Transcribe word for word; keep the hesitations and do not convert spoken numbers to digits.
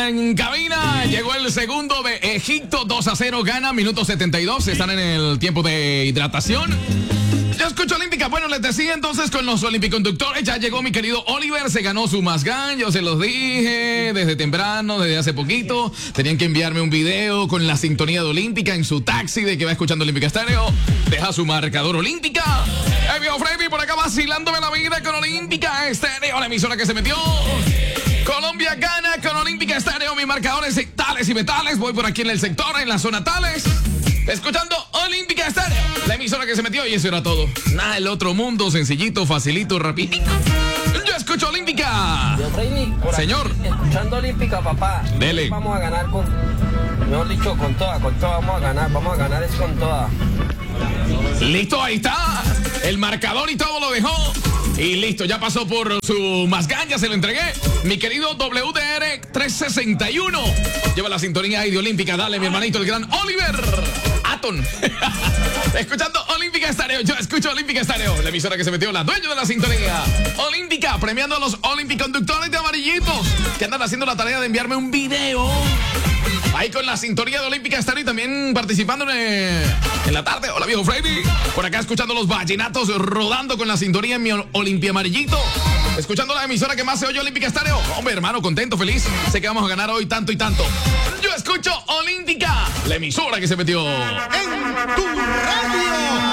en cabina. Llegó el segundo de Egipto, dos a cero gana, minuto setenta y dos. Están en el tiempo de hidratación. Yo escucho Olímpica. Bueno, les decía entonces con los olímpiconductores. Ya llegó mi querido Oliver, se ganó su Mazgán. Yo se los dije desde temprano, desde hace poquito. Tenían que enviarme un video con la sintonía de Olímpica en su taxi de que va escuchando Olímpica Estéreo. Deja su marcador Olímpica. Hey, viejo Freddy, por acá vacilándome la vida con Olímpica Estéreo, la emisora que se metió. Colombia gana con Olímpica Estéreo. Mis marcadores tales y metales. Voy por aquí en el sector, en la zona tales. Escuchando Olímpica Estéreo, la emisora que se metió, y eso era todo. Nada del otro mundo, sencillito, facilito, rapidito. Yo escucho Olímpica. Yo, Freddy, por Señor. Aquí, escuchando Olímpica, papá. Dele. Vamos a ganar con, mejor dicho, con toda, con toda vamos a ganar, vamos a ganar es con toda. Listo, ahí está. El marcador y todo lo dejó. Y listo, ya pasó por su Mazgán, ya se lo entregué. Mi querido W D R trescientos sesenta y uno. Lleva la sintonía ahí de Olímpica. Dale, mi hermanito, el gran Oliver Aton. Escuchando Olímpica Estéreo. Yo escucho Olímpica Estéreo, la emisora que se metió, la dueña de la sintonía. Olímpica, premiando a los olímpiconductores de amarillitos que andan haciendo la tarea de enviarme un video. Ahí con la sintonía de Olímpica Estéreo y también participando en, eh, en la tarde. Hola, viejo Freddy. Por acá escuchando los vallenatos, rodando con la sintonía en mi Olimpia Amarillito. Escuchando la emisora que más se oye, Olímpica Estéreo. Hombre, hermano, contento, feliz. Sé que vamos a ganar hoy tanto y tanto. Yo escucho Olímpica, la emisora que se metió en tu radio.